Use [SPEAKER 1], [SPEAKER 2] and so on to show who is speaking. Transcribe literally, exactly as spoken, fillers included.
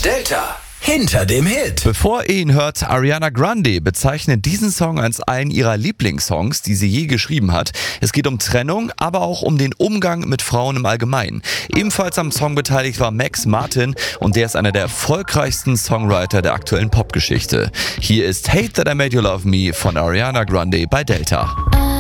[SPEAKER 1] Delta. Hinter dem Hit.
[SPEAKER 2] Bevor ihr ihn hört, Ariana Grande bezeichnet diesen Song als einen ihrer Lieblingssongs, die sie je geschrieben hat. Es geht um Trennung, aber auch um den Umgang mit Frauen im Allgemeinen. Ebenfalls am Song beteiligt war Max Martin und der ist einer der erfolgreichsten Songwriter der aktuellen Popgeschichte. Hier ist Hate That I Made You Love Me von Ariana Grande bei Delta.